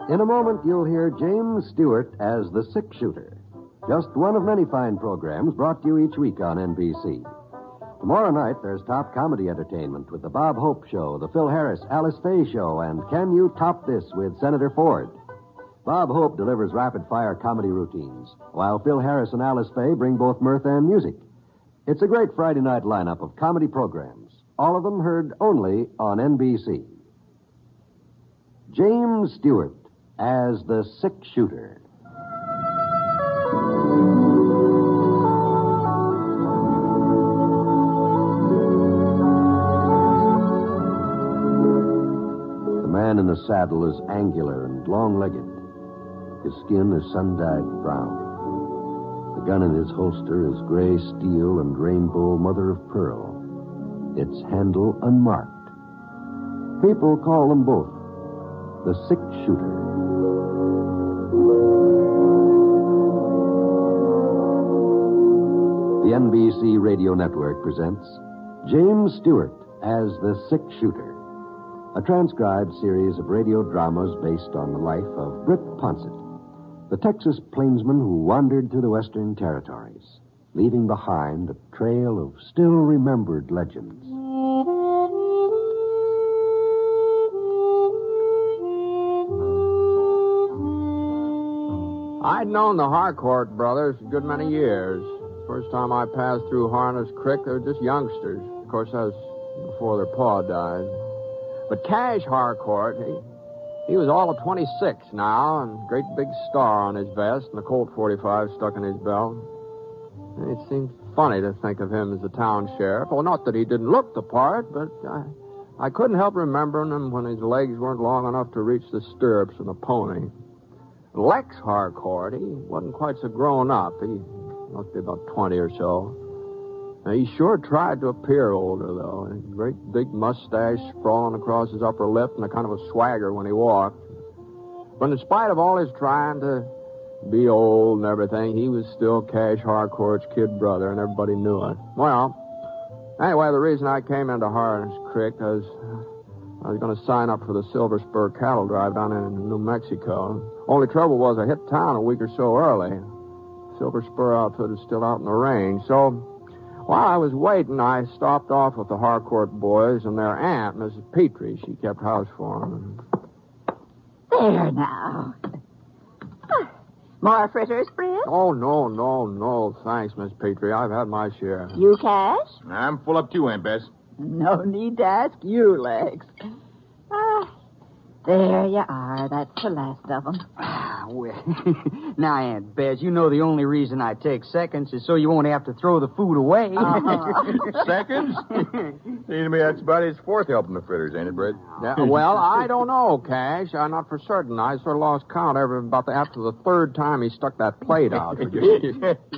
In a moment, you'll hear James Stewart as the six-shooter. Just one of many fine programs brought to you each week on NBC. Tomorrow night, there's top comedy entertainment with the Bob Hope Show, the Phil Harris, Alice Faye Show, and Can You Top This with Senator Ford. Bob Hope delivers rapid-fire comedy routines, while Phil Harris and Alice Faye bring both mirth and music. It's a great Friday night lineup of comedy programs, all of them heard only on NBC. James Stewart as the six-shooter. The man in the saddle is angular and long-legged. His skin is sun-dyed brown. The gun in his holster is gray steel and rainbow mother of pearl, its handle unmarked. People call them both the six-shooter. The NBC Radio Network presents James Stewart as the six-shooter, a transcribed series of radio dramas based on the life of Britt Ponset, the Texas plainsman who wandered through the Western Territories, leaving behind a trail of still-remembered legends. I'd known the Harcourt brothers a good many years. First time I passed through Harness Creek, they were just youngsters. Of course, that was before their pa died. But Cash Harcourt, he was all of 26 now, and a great big star on his vest and a Colt 45 stuck in his belt. And it seemed funny to think of him as the town sheriff. Well, not that he didn't look the part, but I couldn't help remembering him when his legs weren't long enough to reach the stirrups of a pony. Lex Harcourt, he wasn't quite so grown up. He must be about 20 or so. Now, he sure tried to appear older, though. A great big mustache sprawling across his upper lip and a kind of a swagger when he walked. But in spite of all his trying to be old and everything, he was still Cash Harcourt's kid brother, and everybody knew it. Well, anyway, the reason I came into Harness Creek was I was going to sign up for the Silver Spur cattle drive down in New Mexico. Only trouble was I hit town a week or so early. Silver Spur outfit is still out in the range. So while I was waiting, I stopped off with the Harcourt boys and their aunt, Mrs. Petrie. She kept house for them. There now. More fritters, Fred? Oh, no. Thanks, Miss Petrie. I've had my share. You, Cash? I'm full up too, Aunt Bess. No need to ask you, Lex. There you are. That's the last of them. Well, now, Aunt Bess, you know the only reason I take seconds is so you won't have to throw the food away. Seconds? Seems to me that's about his fourth helping the fritters, ain't it, Brett? Yeah, well, I don't know, Cash. I'm not for certain. I sort of lost count after the third time he stuck that plate out.